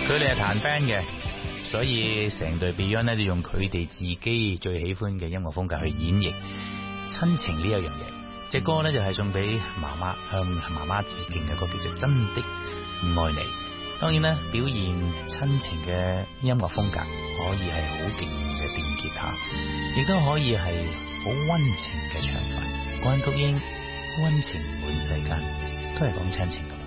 佢哋係彈 band 嘅，所以成隊 Beyond 咧都用佢哋自己最喜歡嘅音樂風格去演繹親情呢一樣嘢。隻歌咧就係送俾媽媽，向媽媽致敬嘅歌，叫做《真的愛你》。當然咧，表現親情嘅音樂風格可以係好勁嘅電吉他，亦都可以係好溫情嘅唱法。關菊英溫情滿世間，都係講親情㗎嘛。